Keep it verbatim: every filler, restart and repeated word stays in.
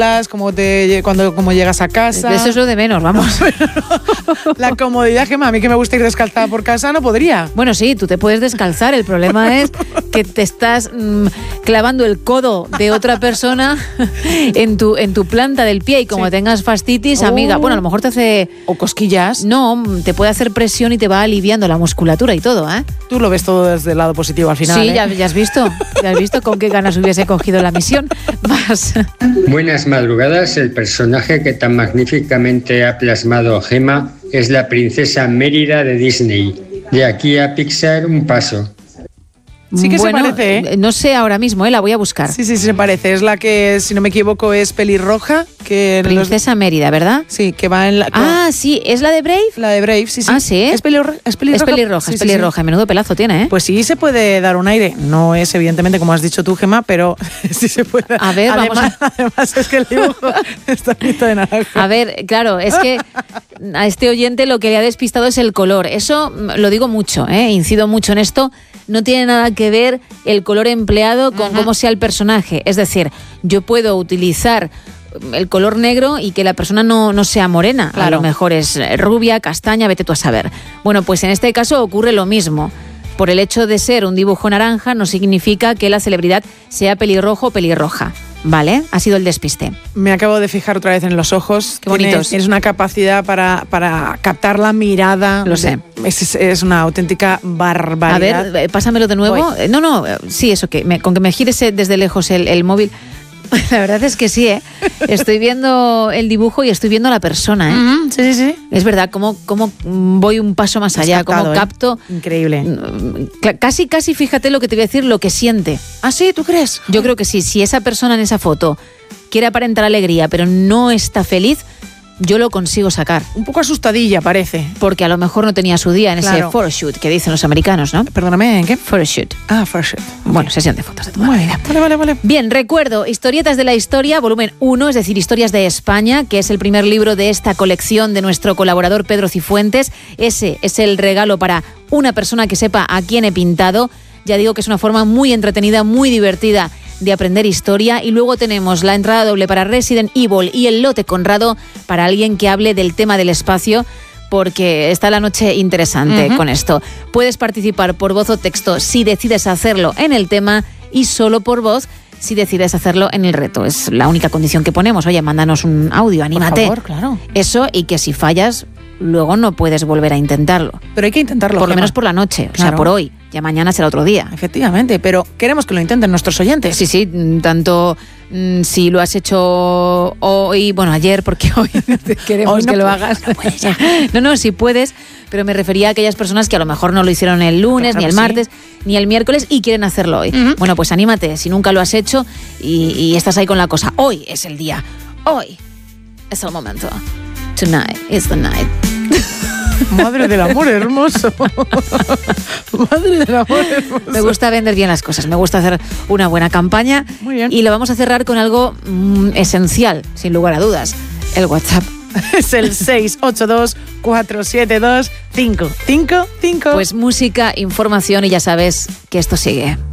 Como te, cuando como llegas a casa. Eso es lo de menos, vamos. La comodidad, que a mí que me gusta ir descalzada por casa, no podría. Bueno, sí, tú te puedes descalzar. El problema es que te estás mmm, clavando el codo de otra persona en tu, en tu planta del pie y como sí. tengas fascitis, oh. amiga, bueno, a lo mejor te hace... O cosquillas. No, te puede hacer presión y te va aliviando la musculatura y todo, ¿eh? Tú lo ves todo desde el lado positivo al final, Sí, ¿eh? ya, ya has visto. Ya has visto con qué ganas hubiese cogido la misión. Vas. Buenas madrugadas. El personaje que tan magníficamente ha plasmado Gemma es la princesa Mérida de Disney. De aquí a Pixar, un paso. Sí que bueno, se parece, ¿eh? No sé ahora mismo, ¿eh? La voy a buscar. Sí, sí, sí, se parece. Es la que, si no me equivoco, es pelirroja. Que Princesa los... Mérida, ¿verdad? Sí, que va en la... Ah, sí, ¿es la de Brave? La de Brave, sí, sí. Ah, sí. ¿Es pelirroja? Es pelirroja, es pelirroja. Sí, es pelirroja. Sí, sí. Menudo pelazo tiene, ¿eh? Pues sí, se puede dar un aire. No es, evidentemente, como has dicho tú, Gemma, pero sí se puede. A ver, además, vamos a... Además, es que el dibujo está pinto de naranja. A ver, claro, es que a este oyente lo que le ha despistado es el color. Eso lo digo mucho, ¿eh? Incido mucho en esto. No tiene nada que ver el color empleado con uh-huh. cómo sea el personaje. Es decir, yo puedo utilizar el color negro y que la persona no, no sea morena. Claro. A lo mejor es rubia, castaña, vete tú a saber. Bueno, pues en este caso ocurre lo mismo. Por el hecho de ser un dibujo naranja no significa que la celebridad sea pelirrojo o pelirroja. Vale, ha sido el despiste. Me acabo de fijar otra vez en los ojos. Qué bonitos. Tienes una capacidad para, para captar la mirada. Lo sé. Es, es una auténtica barbaridad. A ver, pásamelo de nuevo. Voy. No, no, sí, eso que me, con que me gires desde lejos el, el móvil. La verdad es que sí, ¿eh? Estoy viendo el dibujo y estoy viendo a la persona, ¿eh? Uh-huh, sí, sí, sí. Es verdad, cómo, cómo voy un paso más allá, cómo capto. ¿eh? Increíble. Casi, casi, fíjate lo que te voy a decir, lo que siente. ¿Ah, sí? ¿Tú crees? Yo creo que sí. Si esa persona en esa foto quiere aparentar alegría, pero no está feliz, yo lo consigo sacar. Un poco asustadilla parece. Porque a lo mejor no tenía su día en claro. ese photoshoot que dicen los americanos, ¿no? Perdóname, ¿en qué? Photoshoot. Ah, photoshoot. Okay. Bueno, sesión de fotos de toda la vida. Vale, vale, vale. Bien, recuerdo, Historietas de la Historia, volumen uno, es decir, Historias de España, que es el primer libro de esta colección de nuestro colaborador Pedro Cifuentes. Ese es el regalo para una persona que sepa a quién he pintado. Ya digo que es una forma muy entretenida, muy divertida de aprender historia. Y luego tenemos la entrada doble para Resident Evil y el lote Conrado para alguien que hable del tema del espacio, porque está la noche interesante uh-huh. con esto. Puedes participar por voz o texto si decides hacerlo en el tema y solo por voz si decides hacerlo en el reto. Es la única condición que ponemos. Oye, mándanos un audio, anímate. Por favor, claro. Eso, y que si fallas, luego no puedes volver a intentarlo. Pero hay que intentarlo, por lo Gemma. menos por la noche, o claro. sea, por hoy. Ya mañana será otro día. Efectivamente, pero queremos que lo intenten nuestros oyentes. Sí, sí, tanto mmm, si lo has hecho hoy, bueno, ayer, porque hoy queremos hoy no que lo hagas. No, puedes ya. no, no, sí puedes, pero me refería a aquellas personas que a lo mejor no lo hicieron el lunes, claro, ni el martes, sí. ni el miércoles y quieren hacerlo hoy. Uh-huh. Bueno, pues anímate, si nunca lo has hecho y, y estás ahí con la cosa. Hoy es el día, hoy es el momento. Tonight is the night. Madre del amor hermoso. Madre del amor hermoso. Me gusta vender bien las cosas, me gusta hacer una buena campaña. Muy bien. Y lo vamos a cerrar con algo mmm, esencial, sin lugar a dudas. El WhatsApp. Es el seis ocho dos, cuatro siete dos, cinco cinco cinco. Pues música, información y ya sabes que esto sigue.